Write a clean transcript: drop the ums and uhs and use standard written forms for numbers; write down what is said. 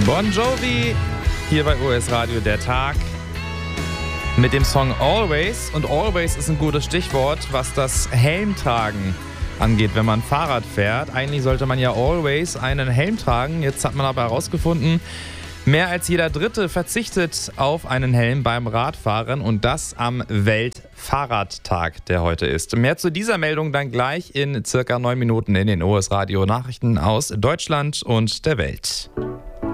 Bon Jovi, hier bei OS Radio der Tag mit dem Song Always. Und Always ist ein gutes Stichwort, was das Helmtragen angeht, wenn man Fahrrad fährt. Eigentlich sollte man ja always einen Helm tragen. Jetzt hat man aber herausgefunden, mehr als jeder Dritte verzichtet auf einen Helm beim Radfahren und das am Weltfahrradtag, der heute ist. Mehr zu dieser Meldung dann gleich in circa 9 Minuten in den OS Radio Nachrichten aus Deutschland und der Welt.